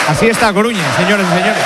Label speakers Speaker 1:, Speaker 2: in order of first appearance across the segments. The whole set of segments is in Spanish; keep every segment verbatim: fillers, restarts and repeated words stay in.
Speaker 1: Así está Coruña, señores y señores.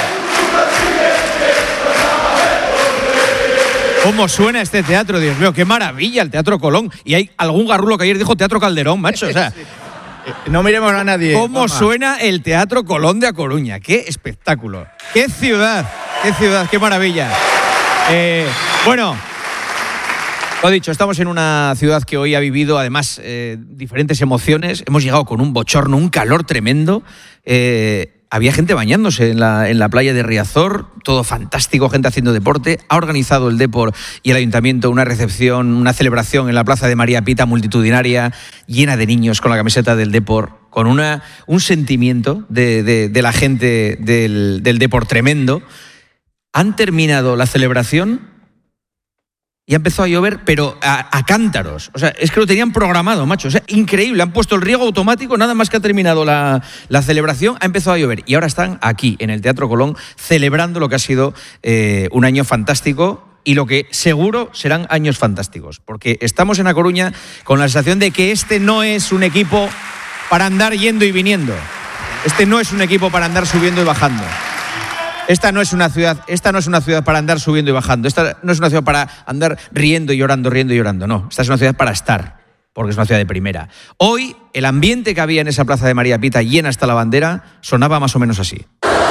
Speaker 1: ¿Cómo suena este teatro? Dios mío, qué maravilla el Teatro Colón. Y hay algún garrulo que ayer dijo Teatro Calderón, macho. O sea,
Speaker 2: no miremos a nadie.
Speaker 1: ¿Cómo
Speaker 2: mamá.
Speaker 1: suena el Teatro Colón de A Coruña? ¡Qué espectáculo! ¡Qué ciudad! ¡Qué ciudad! ¡Qué maravilla! Eh, bueno, lo dicho, estamos en una ciudad que hoy ha vivido además eh, diferentes emociones. Hemos llegado con un bochorno, un calor tremendo. Eh, Había gente bañándose en la, en la playa de Riazor, todo fantástico, gente haciendo deporte. Ha organizado el Depor y el Ayuntamiento una recepción, una celebración en la Plaza de María Pita multitudinaria, llena de niños con la camiseta del Depor, con una, un sentimiento de, de, de la gente del, del Depor tremendo. Han terminado la celebración y ha empezado a llover, pero a, a cántaros. O sea, es que lo tenían programado, macho. O sea, increíble. Han puesto el riego automático, nada más que ha terminado la, la celebración, ha empezado a llover. Y ahora están aquí, en el Teatro Colón, celebrando lo que ha sido eh, un año fantástico y lo que seguro serán años fantásticos. Porque estamos en A Coruña con la sensación de que este no es un equipo para andar yendo y viniendo. Este no es un equipo para andar subiendo y bajando. Esta no es una ciudad, esta no es una ciudad para andar subiendo y bajando. Esta no es una ciudad para andar riendo y llorando, riendo y llorando. No, esta es una ciudad para estar, porque es una ciudad de primera. Hoy, el ambiente que había en esa Plaza de María Pita, llena hasta la bandera, sonaba más o menos así.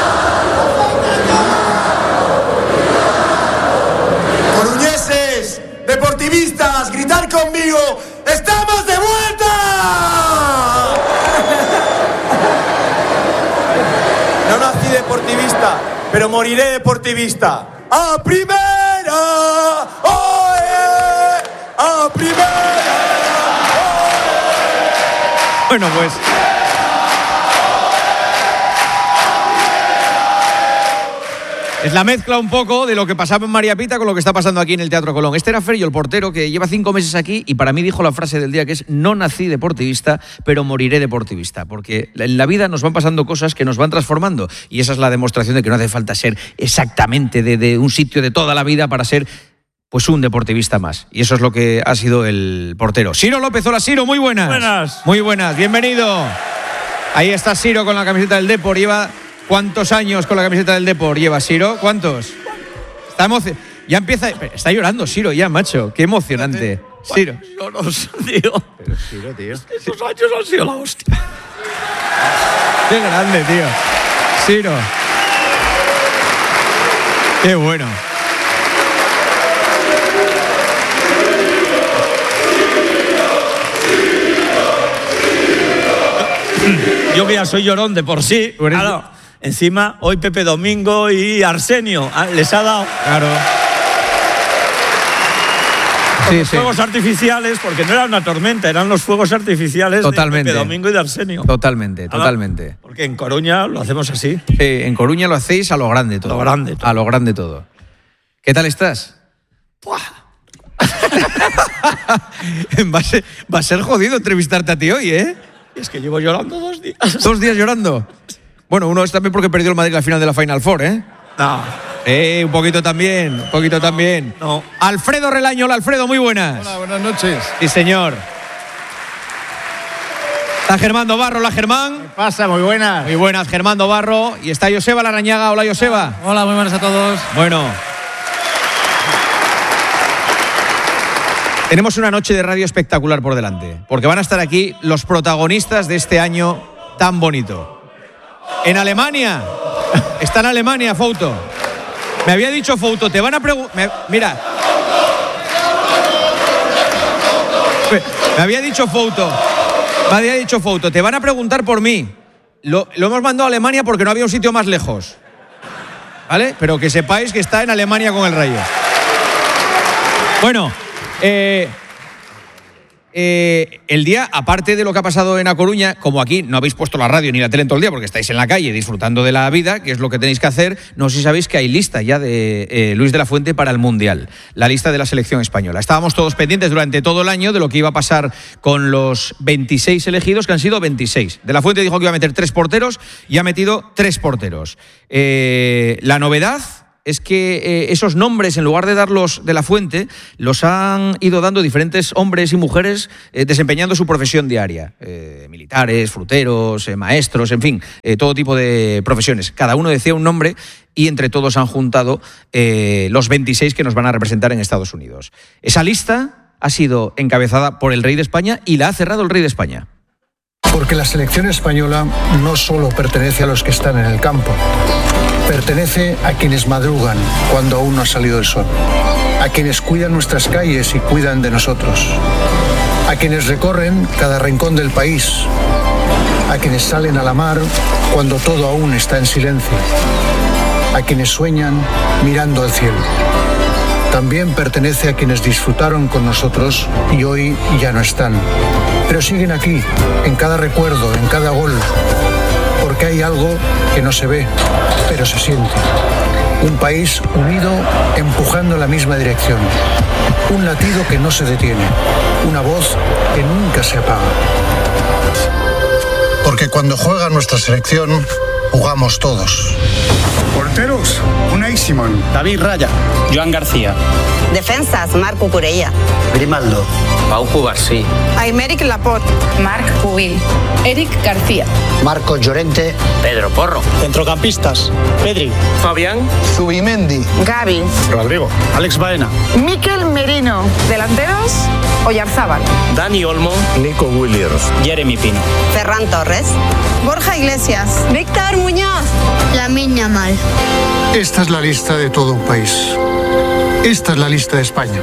Speaker 3: Coruñeses, deportivistas, gritar conmigo, ¡estamos de vuelta! No nací deportivista, pero moriré deportivista. ¡A primera! ¡Oye! ¡A primera! ¡Oye!
Speaker 1: Bueno, pues... es la mezcla un poco de lo que pasaba en María Pita con lo que está pasando aquí en el Teatro Colón. Este era Ferio, el portero, que lleva cinco meses aquí y para mí dijo la frase del día, que es: no nací deportivista, pero moriré deportivista. Porque en la vida nos van pasando cosas que nos van transformando y esa es la demostración de que no hace falta ser exactamente de, de un sitio de toda la vida para ser pues un deportivista más. Y eso es lo que ha sido el portero. Ciro López, hola Ciro, muy buenas.
Speaker 4: Buenas.
Speaker 1: Muy buenas, bienvenido. Ahí está Ciro con la camiseta del Depor, lleva... ¿Cuántos años con la camiseta del Depor lleva Ciro? ¿Cuántos? Está emocionado. Ya empieza... Está llorando Ciro ya, macho. Qué emocionante. Ciro.
Speaker 4: Yo no sé, tío.
Speaker 2: Pero Ciro, tío.
Speaker 4: Estos años han sido la hostia.
Speaker 1: Qué grande, tío. Ciro. Qué bueno.
Speaker 4: Yo que ya soy llorón de por sí. Claro. Encima, hoy Pepe Domingo y Arsenio les ha dado.
Speaker 1: Claro.
Speaker 4: Con
Speaker 1: Sí,
Speaker 4: los
Speaker 1: sí.
Speaker 4: fuegos artificiales, porque no era una tormenta, eran los fuegos artificiales
Speaker 1: Totalmente.
Speaker 4: de Pepe Domingo y de Arsenio.
Speaker 1: Totalmente,
Speaker 4: Ahora,
Speaker 1: totalmente.
Speaker 4: porque en Coruña lo hacemos así.
Speaker 1: Sí, en Coruña lo hacéis a lo grande todo.
Speaker 4: A lo grande todo.
Speaker 1: A lo grande todo. ¿Qué tal estás?
Speaker 4: ¡Buah!
Speaker 1: va, a ser, va a ser jodido entrevistarte a ti hoy, ¿eh?
Speaker 4: Es que llevo llorando dos días.
Speaker 1: Dos días llorando. Bueno, uno es también porque perdió el Madrid la final de la Final Four, ¿eh?
Speaker 4: No.
Speaker 1: Eh, un poquito también, un poquito también.
Speaker 4: No.
Speaker 1: Alfredo Relaño, hola Alfredo, muy buenas.
Speaker 2: Hola, buenas noches.
Speaker 1: Sí, señor. Está Germán Barro, hola Germán.
Speaker 2: ¿Qué pasa? Muy buenas.
Speaker 1: Muy buenas, Germán Barro. Y está Joseba Larrañaga, hola Joseba.
Speaker 5: Hola, muy buenas a todos.
Speaker 1: Bueno. Tenemos una noche de radio espectacular por delante, porque van a estar aquí los protagonistas de este año tan bonito. En Alemania, está en Alemania, Fouto. Me había dicho Fouto, te van a preguntar... Mira. Me había dicho Fouto, me había dicho Fouto, te van a preguntar por mí. Lo, lo hemos mandado a Alemania porque no había un sitio más lejos. ¿Vale? Pero que sepáis que está en Alemania con el Rayo. Bueno... Eh, eh, el día, aparte de lo que ha pasado en A Coruña, como aquí no habéis puesto la radio ni la tele en todo el día porque estáis en la calle disfrutando de la vida, que es lo que tenéis que hacer, no sé si sabéis que hay lista ya de eh, Luis de la Fuente para el Mundial, la lista de la selección española. Estábamos todos pendientes durante todo el año de lo que iba a pasar con los veintiséis elegidos, que han sido veintiséis. De la Fuente dijo que iba a meter tres porteros y ha metido tres porteros. Eh, la novedad es que eh, esos nombres, en lugar de darlos de la fuente, los han ido dando diferentes hombres y mujeres eh, desempeñando su profesión diaria. Eh, militares, fruteros, eh, maestros, en fin, eh, todo tipo de profesiones. Cada uno decía un nombre y entre todos han juntado eh, los veintiséis que nos van a representar en Estados Unidos. Esa lista ha sido encabezada por el rey de España y la ha cerrado el rey de España.
Speaker 5: Porque la selección española no solo pertenece a los que están en el campo, pertenece a quienes madrugan cuando aún no ha salido el sol, a quienes cuidan nuestras calles y cuidan de nosotros, a quienes recorren cada rincón del país, a quienes salen a la mar cuando todo aún está en silencio, a quienes sueñan mirando al cielo. También pertenece a quienes disfrutaron con nosotros y hoy ya no están, pero siguen aquí, en cada recuerdo, en cada gol, porque hay algo que no se ve, pero se siente. Un país unido, empujando en la misma dirección. Un latido que no se detiene. Una voz que nunca se apaga. Porque cuando juega nuestra selección, jugamos todos.
Speaker 6: Porteros, Unai Simón,
Speaker 2: David Raya,
Speaker 7: Joan García.
Speaker 8: Defensas, Marc Cucurella.
Speaker 2: Grimaldo,
Speaker 7: Pau Cubarsí.
Speaker 8: Aymeric Laporte.
Speaker 9: Marc Pubil. Eric García.
Speaker 5: Marcos Llorente.
Speaker 7: Pedro Porro.
Speaker 2: Centrocampistas, Pedri,
Speaker 7: Fabián.
Speaker 5: Zubimendi.
Speaker 8: Gavi.
Speaker 2: Rodrigo, Alex Baena,
Speaker 8: Mikel Merino. Delanteros, Oyarzábal.
Speaker 7: Dani Olmo.
Speaker 2: Nico Williams,
Speaker 7: Jeremy Pino.
Speaker 8: Ferran Torres. Borja Iglesias. Víctor Muñoz.
Speaker 9: Lamine Yamal.
Speaker 5: Esta es la lista de todo un país. Esta es la lista de España.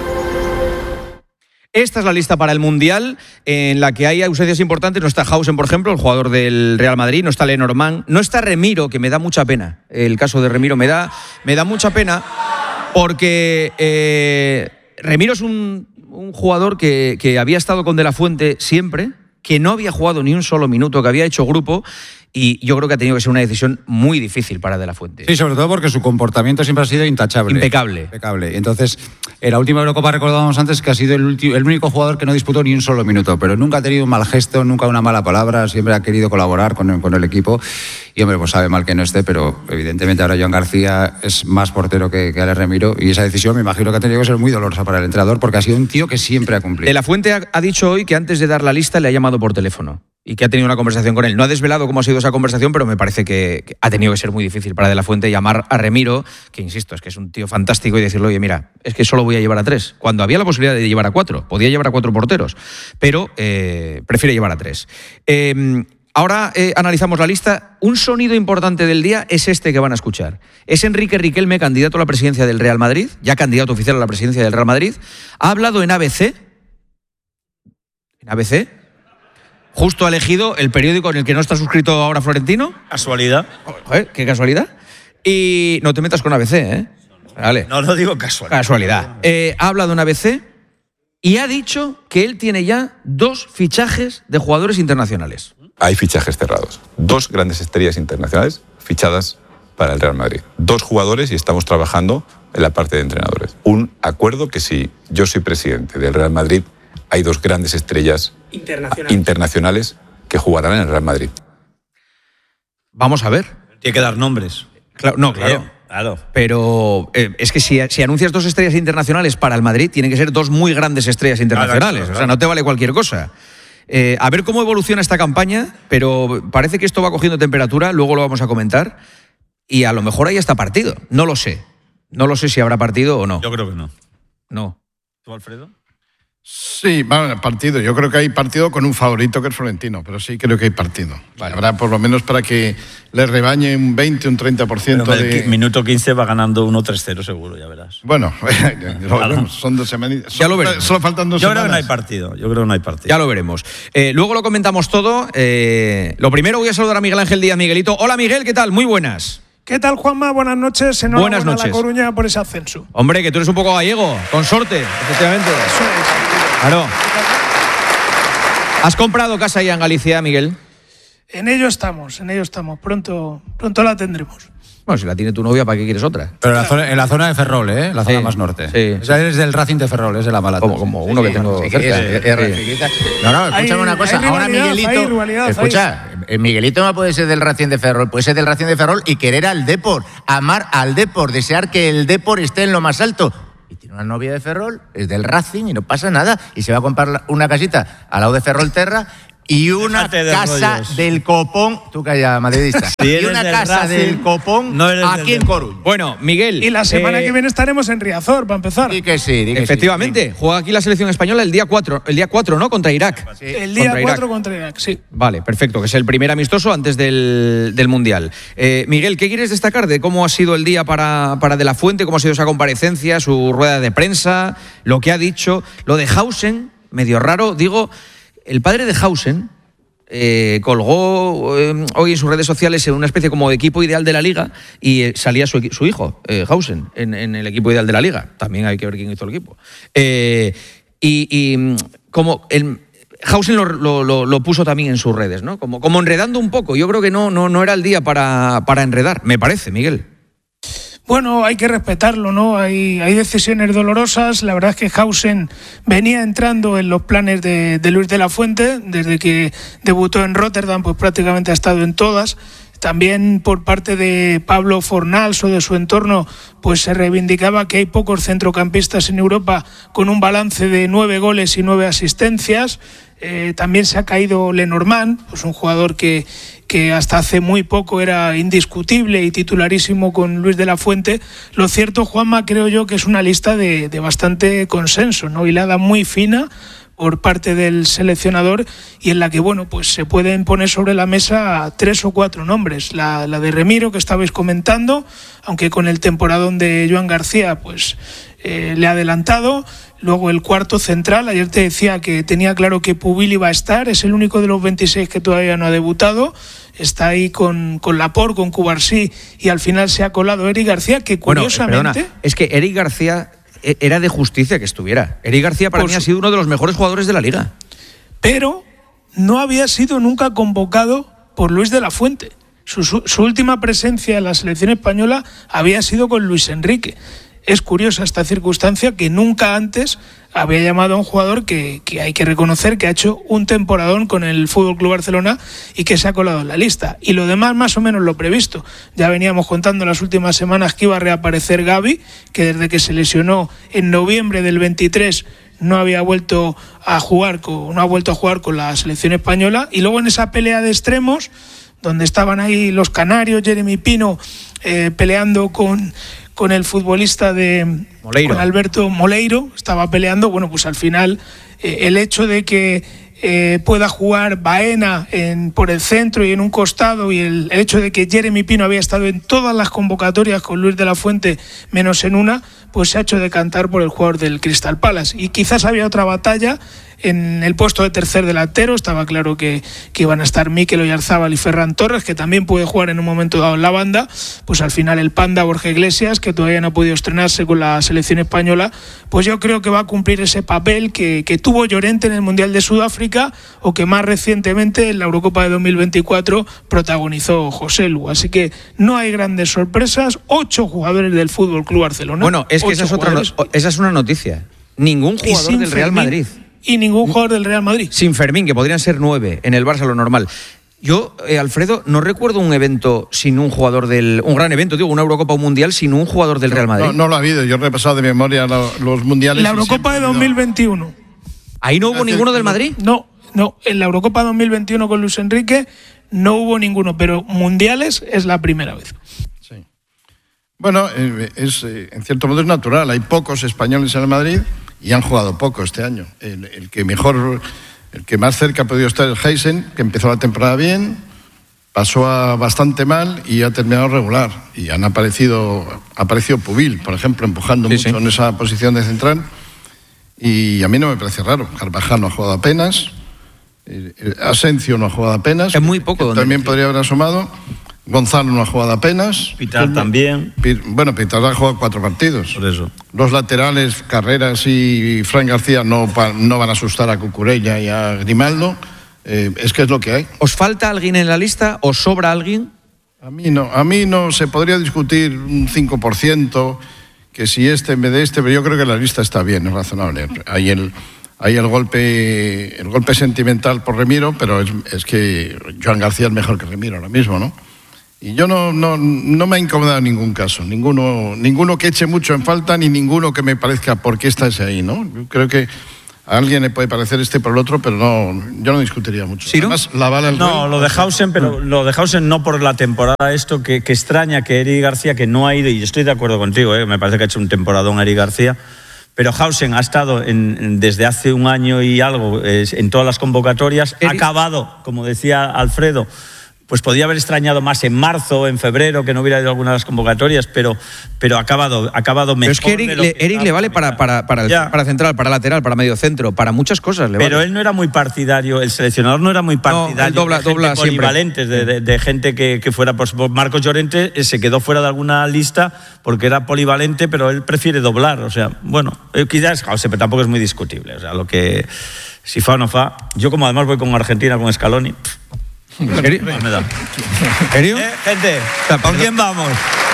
Speaker 1: Esta es la lista para el Mundial, en la que hay ausencias importantes. No está Hausen, por ejemplo, el jugador del Real Madrid, no está Lenormand, no está Remiro, que me da mucha pena. El caso de Remiro me da, me da mucha pena porque eh, Remiro es un, un jugador que, que había estado con De la Fuente siempre, que no había jugado ni un solo minuto, que había hecho grupo, y yo creo que ha tenido que ser una decisión muy difícil para De la Fuente.
Speaker 10: Sí, sobre todo porque su comportamiento siempre ha sido intachable.
Speaker 1: Impecable.
Speaker 10: Impecable. Entonces, en la última Eurocopa recordábamos antes que ha sido el, último, el único jugador que no disputó ni un solo minuto, pero nunca ha tenido un mal gesto, nunca una mala palabra, siempre ha querido colaborar con el, con el equipo. Y, hombre, pues sabe mal que no esté, pero evidentemente ahora Joan García es más portero que, que Alex Remiro, y esa decisión me imagino que ha tenido que ser muy dolorosa para el entrenador, porque ha sido un tío que siempre ha cumplido.
Speaker 1: De la Fuente ha, ha dicho hoy que antes de dar la lista le ha llamado por teléfono y que ha tenido una conversación con él. No ha desvelado cómo ha sido esa conversación, pero me parece que, que ha tenido que ser muy difícil para De la Fuente llamar a Remiro, que insisto, es que es un tío fantástico, y decirle, oye, mira, es que solo voy a llevar a tres, cuando había la posibilidad de llevar a cuatro. Podía llevar a cuatro porteros, pero eh, prefiere llevar a tres. Eh, ahora eh, analizamos la lista. Un sonido importante del día es este que van a escuchar. Es Enrique Riquelme, candidato a la presidencia del Real Madrid, ya candidato oficial a la presidencia del Real Madrid. Ha hablado en A B C. ¿En A B C? Justo ha elegido el periódico en el que no está suscrito ahora Florentino.
Speaker 4: Casualidad.
Speaker 1: Joder, qué casualidad. Y no te metas con A B C, ¿eh? Vale.
Speaker 4: No, no digo casualidad.
Speaker 1: Casualidad. Eh, ha hablado en A B C y ha dicho que él tiene ya dos fichajes de jugadores internacionales.
Speaker 11: Hay fichajes cerrados. Dos grandes estrellas internacionales fichadas para el Real Madrid. Dos jugadores y estamos trabajando en la parte de entrenadores. Un acuerdo que si yo soy presidente del Real Madrid, hay dos grandes estrellas internacionales, internacionales que jugarán en el Real Madrid.
Speaker 1: Vamos a ver.
Speaker 4: Tiene que dar nombres.
Speaker 1: Claro, no, claro.
Speaker 4: Eh, claro.
Speaker 1: Pero eh, es que si, si anuncias dos estrellas internacionales para el Madrid, tienen que ser dos muy grandes estrellas internacionales. Claro, claro. O sea, no te vale cualquier cosa. Eh, a ver cómo evoluciona esta campaña, pero parece que esto va cogiendo temperatura, luego lo vamos a comentar, y a lo mejor ahí está partido. No lo sé. No lo sé si habrá partido o no.
Speaker 4: Yo creo que no.
Speaker 1: No.
Speaker 4: ¿Tú, Alfredo?
Speaker 6: Sí, bueno, partido. Yo creo que hay partido con un favorito que es Florentino, pero sí creo que hay partido. Vale. Habrá por lo menos para que le rebañe un veinte, un treinta por ciento
Speaker 4: bueno,
Speaker 6: de...
Speaker 4: El minuto quince va ganando uno tres cero seguro, ya verás.
Speaker 6: Bueno, lo veremos. Son dos semanas.
Speaker 1: Ya lo veremos.
Speaker 6: Solo faltan dos
Speaker 4: Yo
Speaker 6: semanas.
Speaker 4: creo que no hay partido. Yo creo que no hay partido.
Speaker 1: Ya lo veremos. Eh, luego lo comentamos todo. Eh, lo primero voy a saludar a Miguel Ángel Díaz. Miguelito. Hola, Miguel, ¿qué tal? Muy buenas.
Speaker 12: ¿Qué tal, Juanma? Buenas noches. Enhorabuena
Speaker 1: Buenas noches.
Speaker 12: a La Coruña por ese ascenso.
Speaker 1: Hombre, que tú eres un poco gallego. Consorte, efectivamente.
Speaker 12: Eso es.
Speaker 1: Claro. ¿Has comprado casa ya en Galicia, Miguel?
Speaker 12: En ello estamos, en ello estamos. Pronto, pronto la tendremos.
Speaker 1: Bueno, si la tiene tu novia, ¿para qué quieres otra?
Speaker 10: Pero en la zona, en la zona de Ferrol, ¿eh? La zona
Speaker 1: sí,
Speaker 10: más norte.
Speaker 1: Sí.
Speaker 10: O sea, eres del Racing de Ferrol, es de la Malata.
Speaker 1: Como, como uno sí, que tengo
Speaker 2: sí,
Speaker 1: cerca.
Speaker 2: Sí, sí, sí. No, no, escúchame
Speaker 12: hay,
Speaker 2: una cosa. Ahora Miguelito...
Speaker 12: hay rivalidad,
Speaker 2: escucha,
Speaker 13: El Miguelito no puede ser del Racing de Ferrol, puede ser del Racing de Ferrol y querer al Depor, amar al Depor, desear que el Depor esté en lo más alto. Y tiene una novia de Ferrol, es del Racing y no pasa nada. Y se va a comprar una casita al lado de Ferrolterra y una
Speaker 4: de
Speaker 13: casa
Speaker 4: rollos.
Speaker 13: del Copón, tú calla, madridista,
Speaker 4: Si
Speaker 13: y
Speaker 4: eres
Speaker 13: una
Speaker 4: del
Speaker 13: casa
Speaker 4: Racing,
Speaker 13: del Copón
Speaker 4: no eres del
Speaker 13: aquí en
Speaker 4: Depor.
Speaker 13: Coruña.
Speaker 1: Bueno, Miguel.
Speaker 12: Y la semana
Speaker 1: eh,
Speaker 12: que viene estaremos en Riazor, para empezar.
Speaker 13: Di que sí, di que
Speaker 1: Efectivamente, juega aquí la selección española el día cuatro, el día cuatro, ¿no? Contra Irak.
Speaker 13: sí.
Speaker 12: El día
Speaker 1: Contra Irak.
Speaker 12: cuatro contra Irak, sí.
Speaker 1: Vale, perfecto, que es el primer amistoso antes del, del Mundial. Eh, Miguel, ¿qué quieres destacar de cómo ha sido el día para, para De la Fuente, cómo ha sido esa comparecencia, su rueda de prensa, lo que ha dicho, lo de Hausen, medio raro, digo, el padre de Hausen eh, colgó eh, hoy en sus redes sociales en una especie como de equipo ideal de la Liga y eh, salía su, su hijo, eh, Hausen, en, en el equipo ideal de la Liga. También hay que ver quién hizo el equipo. Eh, y, y como el... Hausen lo, lo, lo, lo puso también en sus redes, ¿no? Como, como enredando un poco. Yo creo que no, no, no era el día para, para enredar, me parece, Miguel.
Speaker 12: Bueno, hay que respetarlo, ¿no? Hay, hay decisiones dolorosas. La verdad es que Hausen venía entrando en los planes de, de Luis de la Fuente. Desde que debutó en Rotterdam, pues prácticamente ha estado en todas. También por parte de Pablo Fornals o de su entorno, pues se reivindicaba que hay pocos centrocampistas en Europa con un balance de nueve goles y nueve asistencias. Eh, también se ha caído Lenormand, pues un jugador que, que hasta hace muy poco era indiscutible y titularísimo con Luis de la Fuente. Lo cierto, Juanma, creo yo que es una lista de, de bastante consenso, ¿no? Hilada muy fina por parte del seleccionador y en la que, bueno, pues se pueden poner sobre la mesa tres o cuatro nombres. La, la de Remiro, que estabais comentando, aunque con el temporadón de Joan García, pues eh, le ha adelantado. Luego el cuarto central, ayer te decía que tenía claro que Pubil iba a estar, es el único de los veintiséis que todavía no ha debutado. Está ahí con, con Laporte, con Cubarsí, y al final se ha colado Eric García, que curiosamente...
Speaker 1: Bueno, perdona, es que Eric García era de justicia que estuviera. Eric García para mí ha sido uno de los mejores jugadores de la Liga.
Speaker 12: Pero no había sido nunca convocado por Luis de la Fuente. Su, su, su última presencia en la selección española había sido con Luis Enrique. Es curiosa esta circunstancia que nunca antes había llamado a un jugador que, que hay que reconocer que ha hecho un temporadón con el F C Barcelona y que se ha colado en la lista. Y lo demás más o menos lo previsto. Ya veníamos contando en las últimas semanas que iba a reaparecer Gavi, que desde que se lesionó en noviembre del veintitrés no había vuelto a jugar con, no ha vuelto a jugar con la selección española. Y luego en esa pelea de extremos, donde estaban ahí los canarios, Jeremy Pino eh, peleando con... con el futbolista de
Speaker 1: Moleiro.
Speaker 12: Con Alberto Moleiro, estaba peleando, bueno, pues al final eh, el hecho de que eh, pueda jugar Baena en, por el centro y en un costado, y el, el hecho de que Jeremy Pino había estado en todas las convocatorias con Luis de la Fuente, menos en una, pues se ha hecho decantar por el jugador del Crystal Palace. Y quizás había otra batalla en el puesto de tercer delantero. Estaba claro que, que iban a estar Mikel Oyarzábal y Ferran Torres, que también puede jugar en un momento dado en la banda. Pues al final el Panda Borja Iglesias, que todavía no ha podido estrenarse con la selección española, pues yo creo que va a cumplir ese papel que, que tuvo Llorente en el Mundial de Sudáfrica, o que más recientemente en la Eurocopa de dos mil veinticuatro protagonizó José Lu. Así que no hay grandes sorpresas. Ocho jugadores del F C Barcelona.
Speaker 1: Bueno, es que esa es, otra no, esa es una noticia. Ningún jugador del Real
Speaker 12: Fermín,
Speaker 1: Madrid.
Speaker 12: Y ningún jugador del Real Madrid.
Speaker 1: Sin Fermín, que podrían ser nueve en el Barça, lo normal. Yo, eh, Alfredo, no recuerdo un evento sin un jugador del... Un gran evento, digo, una Eurocopa o un Mundial sin un jugador del Real Madrid.
Speaker 6: No, no lo ha habido. Yo he repasado de memoria lo, los Mundiales.
Speaker 12: La Eurocopa de dos mil veintiuno.
Speaker 1: ¿Ahí no hubo ninguno del Madrid?
Speaker 12: No, no. En la Eurocopa dos mil veintiuno con Luis Enrique no hubo ninguno, pero Mundiales es la primera vez.
Speaker 6: Sí. Bueno, eh, es, eh, en cierto modo es natural. Hay pocos españoles en el Madrid y han jugado poco este año. El, el que mejor, el que más cerca ha podido estar es Hausen, que empezó la temporada bien, pasó a bastante mal y ha terminado regular. Y han aparecido, ha aparecido Pubil, por ejemplo, empujando sí, mucho sí. en esa posición de central. Y a mí no me parece raro. Carvajal no ha jugado apenas, Asencio no ha jugado apenas.
Speaker 1: Es muy poco.
Speaker 6: También podría haber asomado. Gonzalo no ha jugado apenas.
Speaker 4: Pitar también.
Speaker 6: Bueno, Pitar ha jugado cuatro partidos.
Speaker 4: Por eso.
Speaker 6: Los laterales, Carreras y Fran García, no, no van a asustar a Cucurella y a Grimaldo. Eh, es que es lo que hay.
Speaker 1: ¿Os falta alguien en la lista? ¿Os sobra alguien?
Speaker 6: A mí no. A mí no. Se podría discutir un cinco por ciento, que si este en vez de este, pero yo creo que la lista está bien, es razonable. Hay el, hay el golpe, el golpe sentimental por Remiro, pero es, es que Joan García es mejor que Remiro ahora mismo, ¿no? Y yo no, no, no me ha incomodado en ningún caso, ninguno, ninguno que eche mucho en falta, ni ninguno que me parezca por qué está ese ahí, ¿no? Yo creo que a alguien le puede parecer este por el otro, pero no, yo no discutiría mucho.
Speaker 1: ¿Sí, no?
Speaker 6: Además, la bala el
Speaker 4: No,
Speaker 6: gol,
Speaker 4: lo de Hausen, pero lo de Hausen no por la temporada, esto que, que extraña que Eric García, que no ha ido, y estoy de acuerdo contigo, ¿eh? Me parece que ha hecho un temporadón Eric García, pero Hausen ha estado en, en, desde hace un año y algo eh, en todas las convocatorias, Eric... ha acabado, como decía Alfredo, pues podía haber extrañado más en marzo, en febrero, que no hubiera ido a algunas de las convocatorias, pero, pero ha acabado, ha acabado mejor.
Speaker 1: Pero es que Eric, le, Eric le vale para, para, para, el, para central, para lateral, para medio centro, para muchas cosas. Le
Speaker 4: pero
Speaker 1: vale.
Speaker 4: Él no era muy partidario, el seleccionador no era muy partidario. No, él
Speaker 1: dobla,
Speaker 4: de gente
Speaker 1: dobla
Speaker 4: polivalentes, de, de, de gente que, que fuera. Pues Marcos Llorente se quedó fuera de alguna lista porque era polivalente, pero él prefiere doblar. O sea, bueno, quizás, o sea, pero tampoco es muy discutible. O sea, lo que si fa o no fa. Yo, como además voy con Argentina, con Scaloni.
Speaker 1: ¿En serio?
Speaker 4: Me da.
Speaker 1: ¿En serio?
Speaker 4: ¿Eh, gente? ¿Con quién vamos?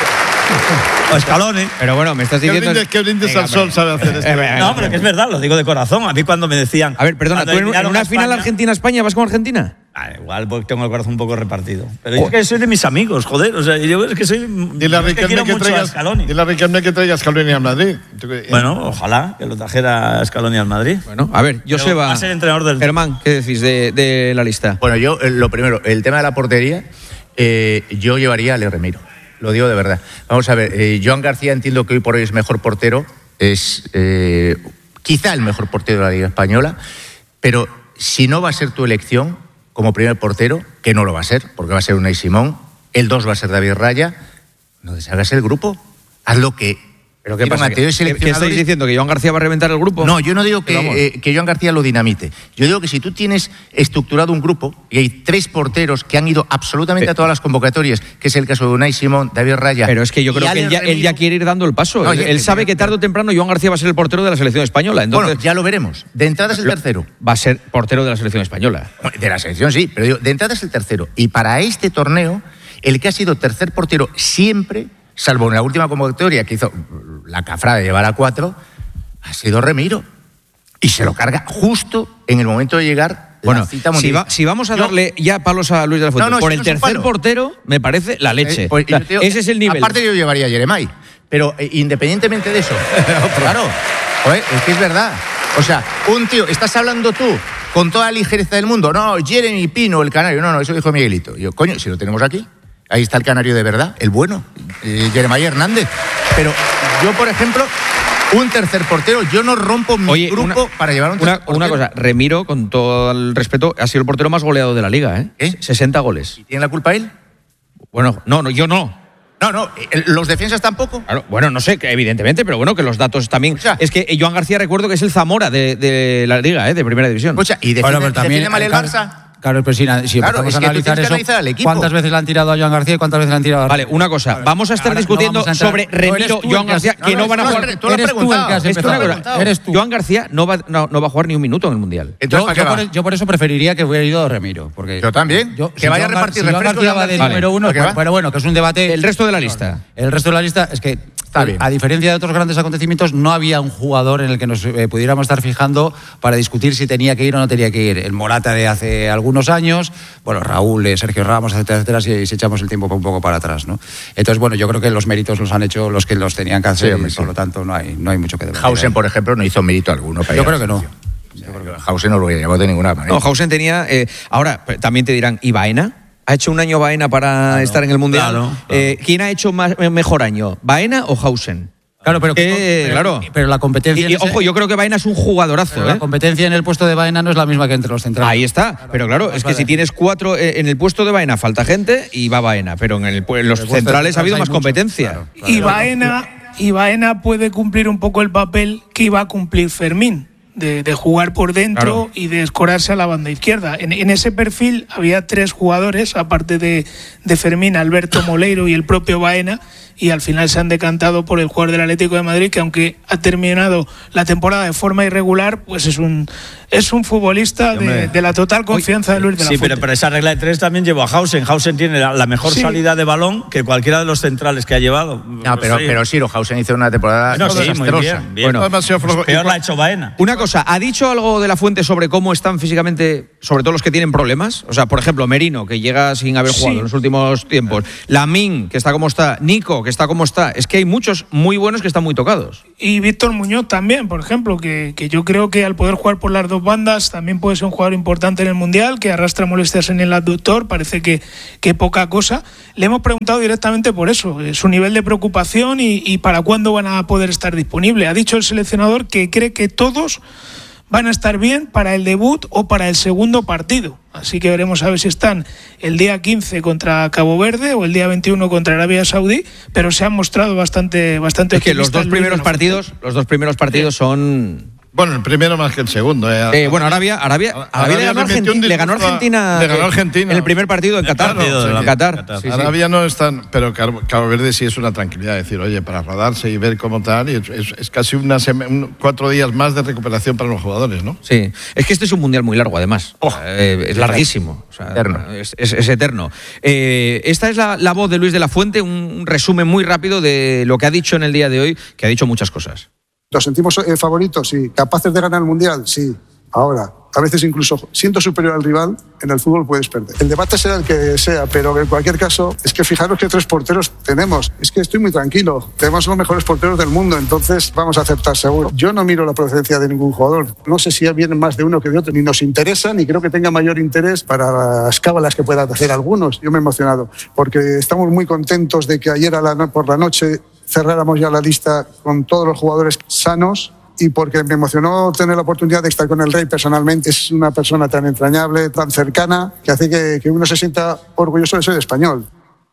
Speaker 4: O Scaloni.
Speaker 1: Pero bueno, me estás diciendo...
Speaker 6: ¿Qué brindes, qué brindes al sol sabe hacer esto?
Speaker 1: Eh,
Speaker 4: no, pero que es verdad, lo digo de corazón. A mí cuando me decían...
Speaker 1: A ver, perdona, ¿tú en, en una final Argentina-España vas con Argentina?
Speaker 4: Ah, igual porque tengo el corazón un poco repartido. Pero yo es que soy de mis amigos, joder. O sea, yo es que soy...
Speaker 6: Dile a Riquelme que, traigas, dile a Riquelme que traiga Scaloni al Madrid.
Speaker 4: Bueno, ojalá que lo trajera Scaloni al Madrid.
Speaker 1: Bueno, a ver, Joseba...
Speaker 4: Va a ser entrenador del...
Speaker 1: Germán, ¿qué decís de, de la lista?
Speaker 13: Bueno, yo, lo primero, el tema de la portería, eh, yo llevaría a Ale Remiro. Lo digo de verdad. Vamos a ver, eh, Joan García entiendo que hoy por hoy es mejor portero, es eh, quizá el mejor portero de la Liga Española, pero si no va a ser tu elección como primer portero, que no lo va a ser, porque va a ser Unai Simón, el dos va a ser David Raya, no deshagas el grupo, haz lo que...
Speaker 1: ¿Pero qué pasa? ¿Qué, ¿Qué estáis diciendo? ¿Que Joan García va a reventar el grupo?
Speaker 13: No, yo no digo que, eh, que Joan García lo dinamite. Yo digo que si tú tienes estructurado un grupo y hay tres porteros que han ido absolutamente a todas las convocatorias, que es el caso de Unai Simón, David Raya...
Speaker 1: Pero es que yo creo que él ya, él ya quiere ir dando el paso. No, él, él sabe que tarde o temprano Joan García va a ser el portero de la selección española. Entonces,
Speaker 13: bueno, ya lo veremos. De entrada es el tercero.
Speaker 1: Va a ser portero de la selección española.
Speaker 13: De la selección sí, pero digo, de entrada es el tercero. Y para este torneo, el que ha sido tercer portero siempre... salvo en la última convocatoria que hizo la cafra de llevar a cuatro, ha sido Remiro. Y se lo carga justo en el momento de llegar
Speaker 1: bueno,
Speaker 13: la cita
Speaker 1: mundial. Si, va, si vamos a darle yo, ya palos a Luis de la Fuente, no, no, por si el no tercer portero, me parece la leche. Eh, pues, o sea, digo, ese es el nivel.
Speaker 13: Aparte yo llevaría a Jeremai, pero eh, independientemente de eso, claro, joder, es que es verdad. O sea, un tío, estás hablando tú con toda la ligereza del mundo, no, Jeremy Pino, el canario, no, no, eso dijo Miguelito. Y yo, coño, si lo tenemos aquí, ahí está el canario de verdad, el bueno, eh, Jeremai Hernández. Pero yo, por ejemplo, un tercer portero, yo no rompo mi Oye, grupo una, para llevar un tercer
Speaker 1: una, portero. Una cosa, Remiro, con todo el respeto, ha sido el portero más goleado de la Liga, ¿eh? ¿Eh? sesenta goles.
Speaker 13: ¿Y tiene la culpa él?
Speaker 1: Bueno, no, no, yo no.
Speaker 13: No, no, ¿los defensas tampoco?
Speaker 1: Claro, bueno, no sé, evidentemente, pero bueno, que los datos también... O sea, es que Joan García recuerdo que es el Zamora de, de la Liga, ¿eh? De Primera División.
Speaker 13: O sea, y defiende,
Speaker 10: bueno, pero también,
Speaker 13: defiende mal el Barça...
Speaker 10: Claro, pero si, si
Speaker 13: claro,
Speaker 10: empezamos
Speaker 13: es
Speaker 10: a analizar eso, ¿cuántas veces le han tirado a Joan García y cuántas veces le han tirado a...
Speaker 1: Vale, una cosa, vamos a estar Ahora, discutiendo no a sobre Remiro, no Joan García, que no, no van a jugar...
Speaker 13: Tú eres tú el que has
Speaker 1: empezado. Eres tú. Joan García no va, no, no va a jugar ni un minuto en el Mundial.
Speaker 10: Entonces, yo, yo, por, yo por eso preferiría que hubiera ido Remiro. Porque
Speaker 13: yo también, yo, que si vaya Joan, a repartir
Speaker 10: si refrescos. Joan García va de vale. número uno, pues, pero bueno, que es un debate...
Speaker 1: El resto de la lista.
Speaker 10: El resto de la lista es que...
Speaker 13: Está bien.
Speaker 10: A diferencia de otros grandes acontecimientos, no había un jugador en el que nos eh, pudiéramos estar fijando para discutir si tenía que ir o no tenía que ir. El Morata de hace algunos años, bueno, Raúl, eh, Sergio Ramos, etcétera, etcétera, si, si echamos el tiempo un poco para atrás, ¿no? Entonces, bueno, yo creo que los méritos los han hecho los que los tenían que hacer, sí, y, por lo tanto no hay, no hay mucho que debatir.
Speaker 13: Hausen, por ejemplo, no hizo mérito alguno. Para
Speaker 10: yo creo que no.
Speaker 13: Yo creo que Hausen no lo hubiera llevado de ninguna manera.
Speaker 1: No, Hausen tenía... Eh, ahora, también te dirán, ¿y Baena? ¿Ha hecho un año Baena para claro, estar en el Mundial? Claro, claro. Eh, ¿Quién ha hecho más, mejor año, Baena o Hausen?
Speaker 10: Claro, pero,
Speaker 1: eh,
Speaker 10: pero,
Speaker 1: claro.
Speaker 10: pero la competencia...
Speaker 1: Y, y, ojo, yo creo que Baena es un jugadorazo. ¿eh?
Speaker 10: La competencia en el puesto de Baena no es la misma que entre los centrales.
Speaker 1: Ahí está. Claro, pero claro, es que si tienes cuatro... Eh, en el puesto de Baena falta gente y va Baena. Pero en, el, en los el centrales ha habido más mucho. competencia.
Speaker 12: Claro, claro. Y, Baena, y Baena puede cumplir un poco el papel que iba a cumplir Fermín. De, de jugar por dentro claro. y de escorarse a la banda izquierda. En, en ese perfil había tres jugadores, aparte de, de Fermín, Alberto Moleiro y el propio Baena, y al final se han decantado por el jugador del Atlético de Madrid, que aunque ha terminado la temporada de forma irregular, pues es un Es un futbolista de, de la total confianza de Luis de la
Speaker 4: Sí,
Speaker 12: Fuente.
Speaker 4: pero, pero esa regla de tres también llevó a Hausen. Hausen tiene la, la mejor
Speaker 12: Sí.
Speaker 4: salida de balón que cualquiera de los centrales que ha llevado.
Speaker 13: No, pero,
Speaker 4: Sí.
Speaker 13: pero Ciro Hausen hizo una temporada
Speaker 4: Bueno, sí, muy
Speaker 13: desastrosa.
Speaker 4: bien, bien.
Speaker 1: Bueno,
Speaker 6: demasiado flojo.
Speaker 4: Peor la ha hecho Baena.
Speaker 1: Una cosa, ¿ha dicho algo de la Fuente sobre cómo están físicamente, sobre todo los que tienen problemas? O sea, por ejemplo, Merino, que llega sin haber jugado
Speaker 12: Sí.
Speaker 1: en los últimos tiempos. Lamin, que está como está. Nico, que está como está. Es que hay muchos muy buenos que están muy tocados.
Speaker 12: Y Víctor Muñoz también, por ejemplo, que, que yo creo que al poder jugar por las dos bandas también puede ser un jugador importante en el Mundial, que arrastra molestias en el abductor, parece que, que poca cosa. Le hemos preguntado directamente por eso, eh, su nivel de preocupación y, y para cuándo van a poder estar disponibles. Ha dicho el seleccionador que cree que todos van a estar bien para el debut o para el segundo partido. Así que veremos a ver si están el día quince contra Cabo Verde o el día veintiuno contra Arabia Saudí, pero se han mostrado bastante bastante
Speaker 1: Es que los
Speaker 12: optimistas
Speaker 1: dos
Speaker 12: Luis de
Speaker 1: primeros
Speaker 12: la Fuente.
Speaker 1: partidos, los dos primeros partidos son.
Speaker 6: Bueno, el primero más que el segundo. Eh.
Speaker 1: Eh, bueno, Arabia, Arabia, Arabia,
Speaker 6: Arabia
Speaker 1: le, ganó
Speaker 6: le metió un
Speaker 1: Argentina, le ganó
Speaker 6: disgusto a-
Speaker 1: Argentina.
Speaker 6: le ganó
Speaker 1: eh,
Speaker 6: Argentina.
Speaker 1: En el primer partido en Qatar.
Speaker 6: Claro, o sea,
Speaker 1: en
Speaker 6: que-
Speaker 1: Qatar. Sí, sí.
Speaker 6: Arabia no es tan. Pero Cabo Cabo Verde sí es una tranquilidad. Decir, oye, para rodarse y ver cómo tal. Y es, es- es casi una sema- un- cuatro días más de recuperación para los jugadores, ¿no?
Speaker 1: Sí, es que este es un mundial muy largo, además.
Speaker 6: Oh.
Speaker 1: Eh, es larguísimo. O sea,
Speaker 13: Eterno.
Speaker 1: Es, es- es eterno. Eh, esta es la, la voz de Luis de la Fuente, un resumen muy rápido de lo que ha dicho en el día de hoy, que ha dicho muchas cosas.
Speaker 14: ¿Nos sentimos eh, favoritos? Sí. ¿Capaces de ganar el Mundial? Sí. Ahora, a veces incluso siendo superior al rival, en el fútbol puedes perder. El debate será el que sea, pero en cualquier caso, es que fijaros qué tres porteros tenemos. Es que estoy muy tranquilo. Tenemos los mejores porteros del mundo, entonces vamos a aceptar seguro. Yo no miro la procedencia de ningún jugador. No sé si vienen más de uno que de otro, ni nos interesa, ni creo que tenga mayor interés para las cábalas que puedan hacer algunos. Yo me he emocionado, porque estamos muy contentos de que ayer a la no- por la noche cerráramos ya la lista con todos los jugadores sanos, y porque me emocionó tener la oportunidad de estar con el Rey personalmente. Es una persona tan entrañable, tan cercana, que hace que, que uno se sienta orgulloso de ser español.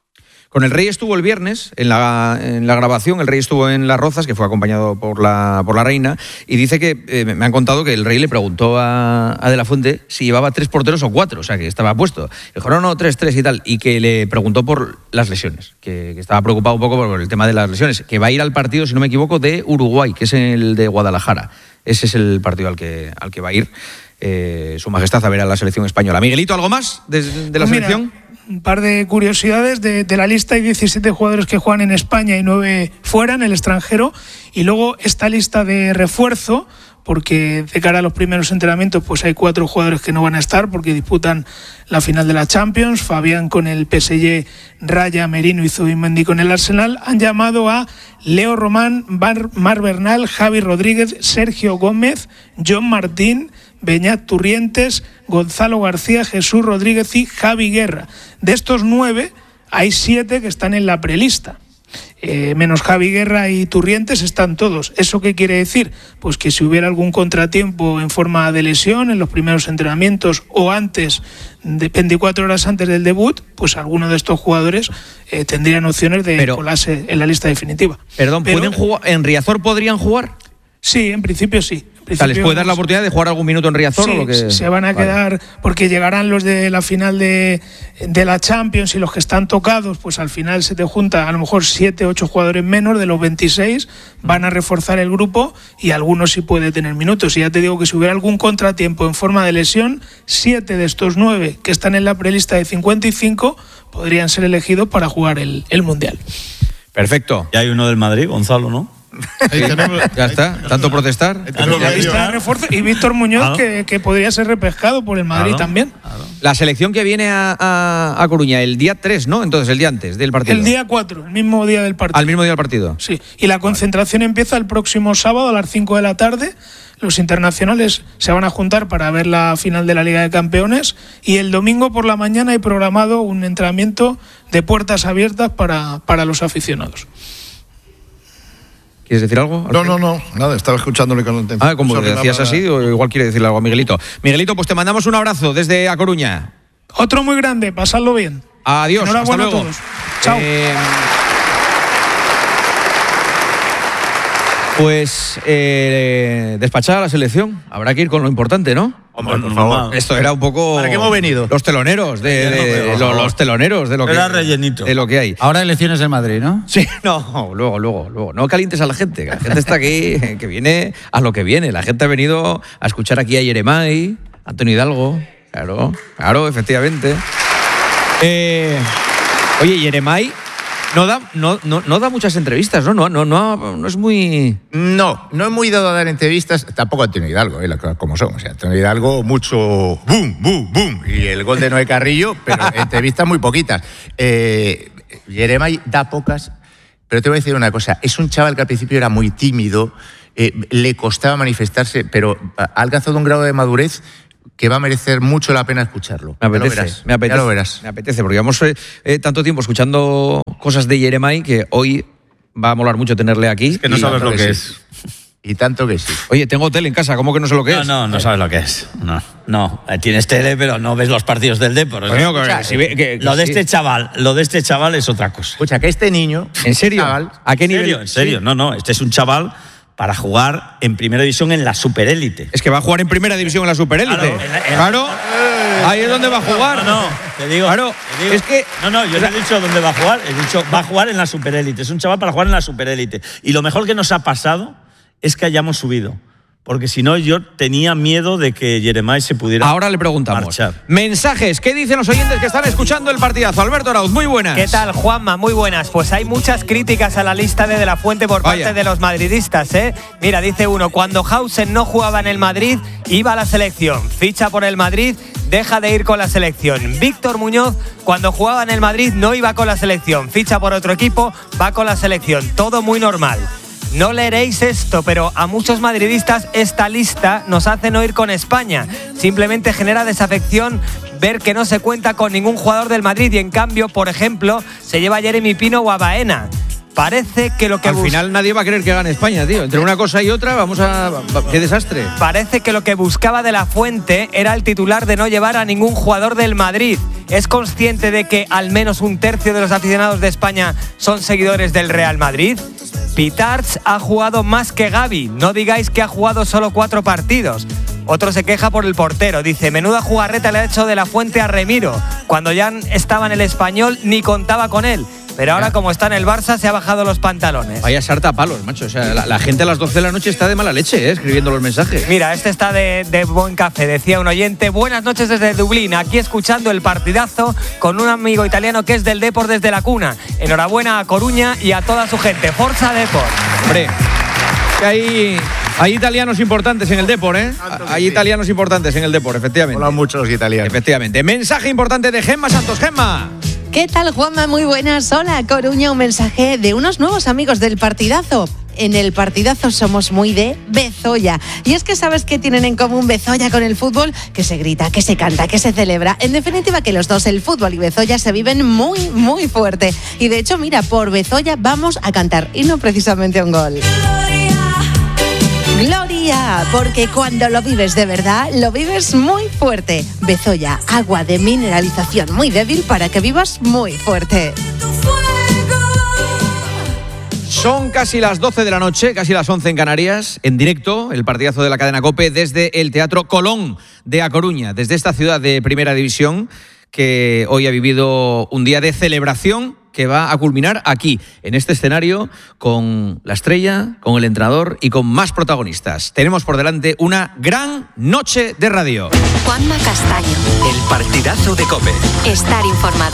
Speaker 1: Con el Rey estuvo el viernes en la, en la grabación, el Rey estuvo en Las Rozas, que fue acompañado por la, por la reina, y dice que, eh, me han contado que el Rey le preguntó a, a De la Fuente si llevaba tres porteros o cuatro, o sea, que estaba puesto. Dijo, no, no, tres, tres y tal, y que le preguntó por las lesiones, que, que estaba preocupado un poco por el tema de las lesiones, que va a ir al partido, si no me equivoco, de Uruguay, que es el de Guadalajara. Ese es el partido al que, al que va a ir eh, Su Majestad a ver a la selección española. Miguelito, ¿algo más de, de la
Speaker 12: Pues mira,
Speaker 1: selección?
Speaker 12: un par de curiosidades de, de la lista. Hay diecisiete jugadores que juegan en España y nueve fuera, en el extranjero. Y luego esta lista de refuerzo, porque de cara a los primeros entrenamientos pues hay cuatro jugadores que no van a estar porque disputan la final de la Champions. Fabián con el P S G, Raya, Merino y Zubimendi con el Arsenal. Han llamado a Leo Román, Mar, Mar Bernal, Javi Rodríguez, Sergio Gómez, John Martín, Beñat Turrientes, Gonzalo García, Jesús Rodríguez y Javi Guerra. De estos nueve, hay siete que están en la prelista. Eh, menos Javi Guerra y Turrientes están todos. ¿Eso qué quiere decir? Pues que si hubiera algún contratiempo en forma de lesión en los primeros entrenamientos o antes, de veinticuatro horas antes del debut, pues alguno de estos jugadores eh, tendrían opciones de
Speaker 1: Pero-
Speaker 12: colarse en la lista definitiva.
Speaker 1: Perdón,
Speaker 12: Pero-
Speaker 1: ¿pueden jugar, ¿en Riazor podrían jugar?
Speaker 12: Sí, en principio sí. En
Speaker 1: O sea, ¿les
Speaker 12: principio
Speaker 1: puede dar la
Speaker 12: vamos-
Speaker 1: oportunidad de jugar algún minuto en Riazor?
Speaker 12: Sí,
Speaker 1: o lo que...
Speaker 12: se van a
Speaker 1: Vale.
Speaker 12: quedar, porque llegarán los de la final de, de la Champions y los que están tocados, pues al final se te junta a lo mejor siete, ocho jugadores menos de los veintiséis, van a reforzar el grupo y algunos sí puede tener minutos. Y ya te digo que si hubiera algún contratiempo en forma de lesión, siete de estos nueve que están en la prelista de cincuenta y cinco podrían ser elegidos para jugar el, el Mundial.
Speaker 1: Perfecto.
Speaker 4: Y hay uno del Madrid, Gonzalo, ¿no?
Speaker 6: Ahí tenemos,
Speaker 1: Ya está, tanto protestar.
Speaker 6: tenemos
Speaker 12: La
Speaker 6: medio.
Speaker 12: lista de refuerzo y Víctor Muñoz,
Speaker 4: Claro.
Speaker 12: que, que podría ser repescado por el Madrid
Speaker 4: Claro.
Speaker 12: también.
Speaker 1: La selección que viene a, a, a Coruña el día tres, ¿no? Entonces, el día antes del partido.
Speaker 12: El día cuatro, el mismo día del partido.
Speaker 1: Al mismo día del partido.
Speaker 12: Sí, y la concentración empieza el próximo sábado a las cinco de la tarde. Los internacionales se van a juntar para ver la final de la Liga de Campeones y el domingo por la mañana hay programado un entrenamiento de puertas abiertas para, para los aficionados.
Speaker 1: ¿Quieres decir algo?
Speaker 6: No, no, no, nada, estaba escuchándole con atención.
Speaker 1: Ah, como
Speaker 6: Sorry,
Speaker 1: decías
Speaker 6: nada,
Speaker 1: así, o igual quiere decirle algo a Miguelito. Miguelito, pues te mandamos un abrazo desde A Coruña.
Speaker 12: Otro muy grande, pasadlo bien.
Speaker 1: Adiós, hasta
Speaker 12: Enhorabuena
Speaker 1: luego.
Speaker 12: a todos. Chao.
Speaker 1: Eh, pues eh, despachada la selección. Habrá que ir con lo importante, ¿no?
Speaker 13: Hombre, por favor.
Speaker 1: Esto era un poco...
Speaker 13: ¿Para qué hemos venido?
Speaker 1: Los teloneros, de, de-
Speaker 13: Por
Speaker 1: lo-
Speaker 13: favor.
Speaker 1: los teloneros de lo que...
Speaker 4: Era rellenito.
Speaker 1: De lo que hay.
Speaker 10: Ahora elecciones en Madrid, ¿no?
Speaker 1: Sí, no, luego, luego, luego. No calientes a la gente, que la gente está aquí, que viene a lo que viene. La gente ha venido a escuchar aquí a Yeremay, a Antonio Hidalgo. Claro, claro, efectivamente. Eh, oye, Yeremay no da, no, no, no da muchas entrevistas, ¿no? No, no, no, no es muy...
Speaker 13: No, no es muy dado a dar entrevistas, tampoco a Antonio Hidalgo, eh, las cosas como son. O sea, Antonio Hidalgo, mucho boom, boom, boom, y el gol de Noé Carrillo, pero entrevistas muy poquitas. Eh, Yeremay da pocas, pero te voy a decir una cosa, es un chaval que al principio era muy tímido, eh, le costaba manifestarse, pero ha alcanzado un grado de madurez que va a merecer mucho la pena escucharlo.
Speaker 1: Me apetece,
Speaker 13: ya lo verás,
Speaker 1: me apetece,
Speaker 13: ya lo verás.
Speaker 1: me apetece, porque llevamos eh, eh, tanto tiempo escuchando cosas de Yeremay que hoy va a molar mucho tenerle aquí.
Speaker 4: Es que no
Speaker 1: Y-
Speaker 4: sabes lo
Speaker 13: que
Speaker 4: que
Speaker 13: sí.
Speaker 4: es.
Speaker 13: Y tanto que sí.
Speaker 1: Oye, tengo tele en casa, ¿cómo que no sé lo que
Speaker 4: No,
Speaker 1: es?
Speaker 4: no, no sabes lo que es. No, no. Eh, Tienes tele, pero no ves los partidos del Depor.
Speaker 1: Coño, que-
Speaker 4: O sea,
Speaker 1: si ve- que- que
Speaker 4: lo de
Speaker 1: sí.
Speaker 4: este chaval, lo de este chaval es otra cosa.
Speaker 13: Escucha, que este niño...
Speaker 1: ¿En serio?
Speaker 13: chaval,
Speaker 1: ¿A qué
Speaker 4: ¿En
Speaker 1: nivel?
Speaker 4: serio? En serio.
Speaker 1: Sí.
Speaker 4: No, no. Este es un chaval para jugar en primera división en la superélite.
Speaker 1: Es que va a jugar en primera división en la superélite.
Speaker 4: Claro, en la- en-
Speaker 1: Claro. Ahí es donde va a jugar.
Speaker 4: No, no, te digo.
Speaker 1: Claro,
Speaker 4: te digo.
Speaker 1: es que-
Speaker 4: No, no, yo no he dicho dónde va a jugar. He dicho, va a jugar en la superélite. Es un chaval para jugar en la superélite. Y lo mejor que nos ha pasado es que hayamos subido. Porque si no, yo tenía miedo de que Yeremay se pudiera
Speaker 1: Ahora le preguntamos.
Speaker 4: marchar.
Speaker 1: Mensajes, ¿qué dicen los oyentes que están escuchando el partidazo? Alberto Arauz, muy buenas.
Speaker 15: ¿Qué tal, Juanma? Muy buenas. Pues hay muchas críticas a la lista de De La Fuente por
Speaker 1: Vaya.
Speaker 15: parte de los madridistas, ¿eh? Mira, dice uno, cuando Hausen no jugaba en el Madrid, iba a la selección. Ficha por el Madrid, deja de ir con la selección. Víctor Muñoz, cuando jugaba en el Madrid, no iba con la selección. Ficha por otro equipo, va con la selección. Todo muy normal. No leeréis esto, pero a muchos madridistas esta lista nos hace no ir con España. Simplemente genera desafección ver que no se cuenta con ningún jugador del Madrid y en cambio, por ejemplo, se lleva a Jeremy Pino o a Baena. Parece que lo que
Speaker 1: Al
Speaker 15: bus-
Speaker 1: final nadie va a querer que gane España, tío. Entre una cosa y otra, vamos a... ¡Qué desastre!
Speaker 15: Parece que lo que buscaba De La Fuente era el titular de no llevar a ningún jugador del Madrid. ¿Es consciente de que al menos un tercio de los aficionados de España son seguidores del Real Madrid? Pitarch ha jugado más que Gavi. No digáis que ha jugado solo cuatro partidos. Otro se queja por el portero. Dice, menuda jugarreta le ha hecho De La Fuente a Remiro. Cuando ya estaba en el Español ni contaba con él. Pero ahora, como está en el Barça, se ha bajado los pantalones.
Speaker 1: Vaya sarta a palos, macho. O sea, la, la gente a las doce de la noche está de mala leche, ¿eh? Escribiendo los mensajes.
Speaker 15: Mira, este está de, de buen café, decía un oyente. Buenas noches desde Dublín, aquí escuchando el partidazo con un amigo italiano que es del Depor desde la cuna. Enhorabuena a Coruña y a toda su gente. Forza Depor.
Speaker 1: Hombre, que hay, hay italianos importantes en el Depor, ¿eh? Hay italianos importantes en el Depor, efectivamente.
Speaker 13: Hola muchos los italianos.
Speaker 1: Efectivamente. Mensaje importante de Gemma Santos. Gemma.
Speaker 16: ¿Qué tal, Juanma? Muy buenas. Hola, Coruña. Un mensaje de unos nuevos amigos del partidazo. En el partidazo somos muy de Bezoya. Y es que sabes que tienen en común Bezoya con el fútbol, que se grita, que se canta, que se celebra. En definitiva, que los dos, el fútbol y Bezoya, se viven muy, muy fuerte. Y de hecho, mira, por Bezoya vamos a cantar, y no precisamente un gol. Gloria, porque cuando lo vives de verdad, lo vives muy fuerte. Bezoya, agua de mineralización muy débil para que vivas muy fuerte.
Speaker 1: Son casi las doce de la noche, casi las once en Canarias, en directo, el partidazo de la cadena COPE desde el Teatro Colón de A Coruña, desde esta ciudad de Primera División, que hoy ha vivido un día de celebración que va a culminar aquí, en este escenario, con la estrella, con el entrenador y con más protagonistas. Tenemos por delante una gran noche de radio.
Speaker 17: Juanma Castaño.
Speaker 18: El partidazo de COPE.
Speaker 17: Estar informado.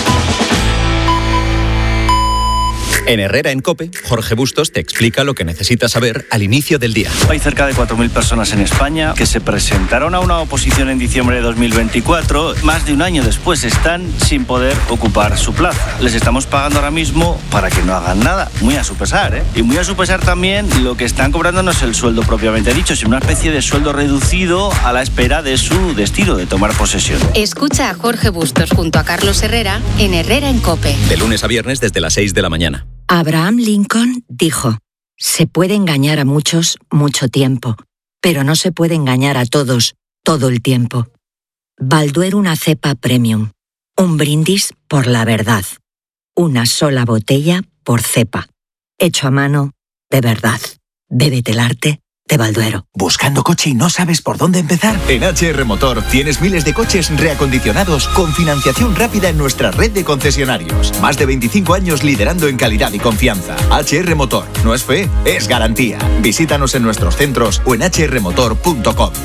Speaker 18: En Herrera en COPE, Jorge Bustos te explica lo que necesitas saber al inicio del día.
Speaker 19: Hay cerca de cuatro mil personas en España que se presentaron a una oposición en diciembre de dos mil veinticuatro. Más de un año después están sin poder ocupar su plaza. Les estamos pagando ahora mismo para que no hagan nada, muy a su pesar, ¿eh? Y muy a su pesar también lo que están cobrando no es el sueldo propiamente dicho, sino una especie de sueldo reducido a la espera de su destino, de tomar posesión.
Speaker 17: Escucha a Jorge Bustos junto a Carlos Herrera en Herrera en COPE.
Speaker 18: De lunes a viernes desde las seis de la mañana.
Speaker 20: Abraham Lincoln dijo, se puede engañar a muchos mucho tiempo, pero no se puede engañar a todos todo el tiempo. Balduero una cepa premium, un brindis por la verdad, una sola botella por cepa, hecho a mano de verdad. Bébete el arte de Balduero.
Speaker 21: ¿Buscando coche y no sabes por dónde empezar? En H R Motor tienes miles de coches reacondicionados con financiación rápida en nuestra red de concesionarios. Más de veinticinco años liderando en calidad y confianza. H R Motor. No es fe, es garantía. Visítanos en nuestros centros o en h r motor punto com.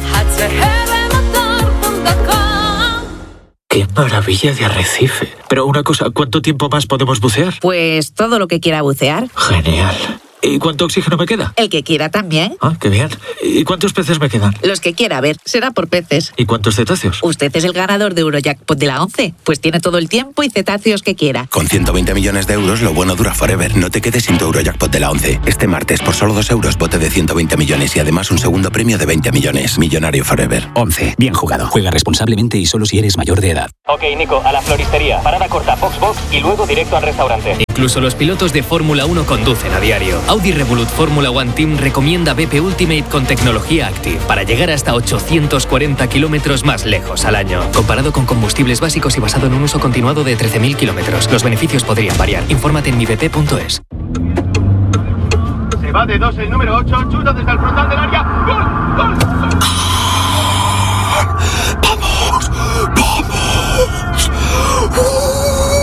Speaker 22: ¡Qué maravilla de arrecife! Pero una cosa, ¿cuánto tiempo más podemos bucear?
Speaker 23: Pues todo lo que quiera bucear.
Speaker 22: Genial. ¿Y cuánto oxígeno me queda?
Speaker 23: El que quiera también.
Speaker 22: Ah, qué bien. ¿Y cuántos peces me quedan?
Speaker 23: Los que quiera, a ver, será por peces.
Speaker 22: ¿Y cuántos cetáceos?
Speaker 23: Usted es el ganador de Eurojackpot de la once, pues tiene todo el tiempo y cetáceos que quiera.
Speaker 24: Con ciento veinte millones de euros, lo bueno dura forever. No te quedes sin tu Eurojackpot de la once. Este martes, por solo dos euros, bote de ciento veinte millones y además un segundo premio de veinte millones. Millonario forever.
Speaker 25: once. Bien jugado. Juega responsablemente y solo si eres mayor de edad.
Speaker 26: Ok, Nico, a la floristería. Parada corta, box box y luego directo al restaurante.
Speaker 27: Incluso los pilotos de Fórmula uno conducen a diario. Audi Revolut Fórmula One Team recomienda B P Ultimate con tecnología Active para llegar hasta ochocientos cuarenta kilómetros más lejos al año. Comparado con combustibles básicos y basado en un uso continuado de trece mil kilómetros. Los beneficios podrían variar. Infórmate en mi b p punto es.
Speaker 28: Se va de dos el número ocho, chuta desde el frontal del área. ¡Gol! ¡Gol!
Speaker 29: ¡Vamos! ¡Vamos!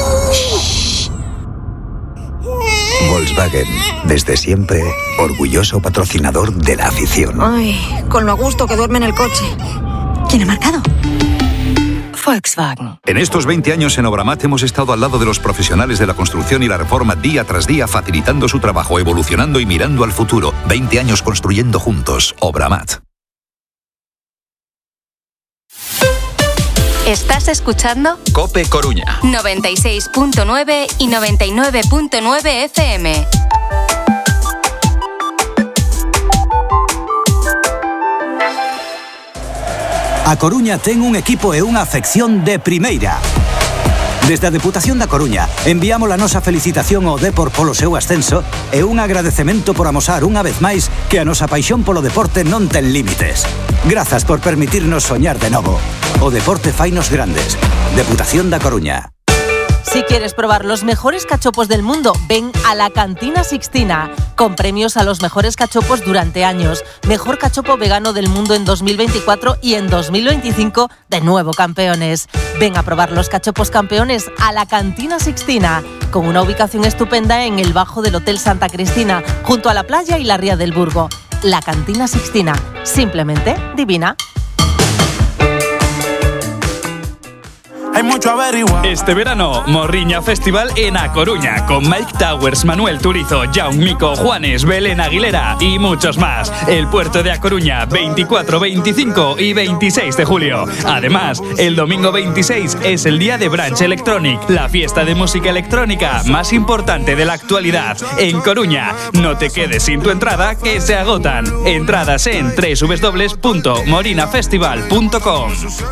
Speaker 29: Volkswagen, desde siempre, orgulloso patrocinador de la afición.
Speaker 20: Ay, con lo a gusto que duerme en el coche. ¿Quién ha marcado? Volkswagen.
Speaker 30: En estos veinte años en Obramat hemos estado al lado de los profesionales de la construcción y la reforma día tras día, facilitando su trabajo, evolucionando y mirando al futuro. veinte años construyendo juntos. Obramat.
Speaker 17: ¿Estás escuchando?
Speaker 18: COPE Coruña.
Speaker 17: noventa y seis punto nueve y noventa y nueve punto nueve F M.
Speaker 31: A Coruña ten un equipo e unha afección de primeira. Desde a Deputación da Coruña enviamos a nosa felicitación ao Depor polo seu ascenso e un agradecemento por amosar unha vez máis que a nosa paixón polo deporte non ten límites. Grazas por permitirnos soñar de novo. O deporte fainos grandes. Deputación da Coruña.
Speaker 32: Si quieres probar los mejores cachopos del mundo, ven a la Cantina Sixtina, con premios a los mejores cachopos durante años. Mejor cachopo vegano del mundo en dos mil veinticuatro y en dos mil veinticinco, de nuevo campeones. Ven a probar los cachopos campeones a la Cantina Sixtina, con una ubicación estupenda en el bajo del Hotel Santa Cristina, junto a la playa y la Ría del Burgo. La Cantina Sixtina, simplemente divina.
Speaker 33: Hay mucho averiguar. Este verano, Morriña Festival en A Coruña, con Mike Towers, Manuel Turizo, Jaume Mico, Juanes, Belén Aguilera y muchos más. El puerto de A Coruña, veinticuatro, veinticinco y veintiséis de julio. Además, el domingo veintiséis es el día de Branch Electronic, la fiesta de música electrónica más importante de la actualidad. En Coruña, no te quedes sin tu entrada, que se agotan. Entradas en doble u doble u doble u punto morina festival punto com.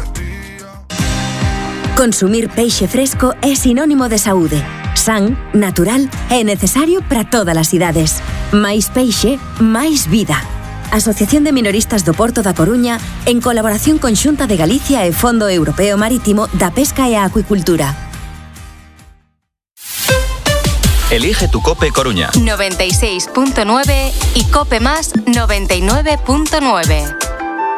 Speaker 20: Consumir peixe fresco é sinónimo de saúde. San, natural e necesario para todas as idades. Máis peixe, máis vida. Asociación de Minoristas do Porto da Coruña, en colaboración con Xunta de Galicia e Fondo Europeo Marítimo da Pesca e a Acuicultura.
Speaker 18: Elige tu COPE Coruña.
Speaker 17: noventa y seis punto nueve y COPE Más noventa y nueve punto nueve.